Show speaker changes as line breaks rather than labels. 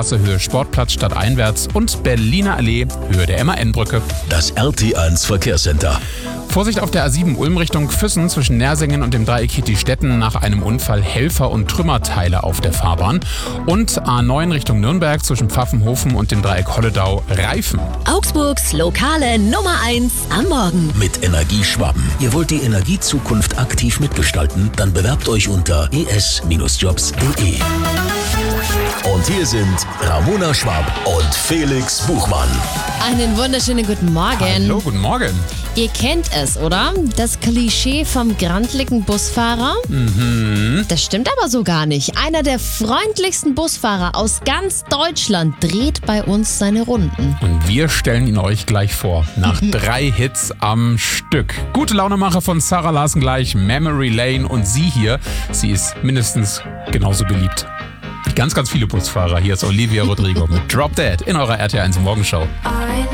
Straße Höhe Sportplatz stadteinwärts und Berliner Allee Höhe der MAN-Brücke.
Das RT1 Verkehrscenter.
Vorsicht auf der A7 Ulm Richtung Füssen zwischen Nersingen und dem Dreieck Hitti-Stetten nach einem Unfall Helfer und Trümmerteile auf der Fahrbahn. Und A9 Richtung Nürnberg zwischen Pfaffenhofen und dem Dreieck Holledau Reifen.
Augsburgs lokale Nummer 1 am Morgen.
Mit Energieschwaben. Ihr wollt die Energiezukunft aktiv mitgestalten? Dann bewerbt euch unter es-jobs.de. Und hier sind Ramona Schwab und Felix Buchmann.
Einen wunderschönen guten Morgen.
Hallo, guten Morgen.
Ihr kennt es, oder? Das Klischee vom grantligen Busfahrer? Das stimmt aber so gar nicht. Einer der freundlichsten Busfahrer aus ganz Deutschland dreht bei uns seine Runden.
Und wir stellen ihn euch gleich vor. Nach 3 Hits am Stück. Gute Launemacher von Sarah Larsen gleich, Memory Lane und sie hier. Sie ist mindestens genauso beliebt wie ganz, ganz viele Busfahrer. Hier ist Olivia Rodrigo mit Drop Dead in eurer RT1 Morgenshow.